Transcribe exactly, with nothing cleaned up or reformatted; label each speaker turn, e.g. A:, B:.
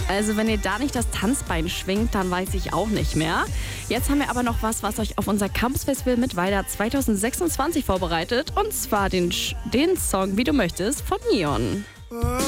A: Also wenn ihr da nicht das Tanzbein schwingt, dann weiß ich auch nicht mehr. Jetzt haben wir aber noch was, was euch auf unser Campus-Festival Mittweida zwanzig sechsundzwanzig vorbereitet. Und zwar den, den Song Wie du möchtest von Neon.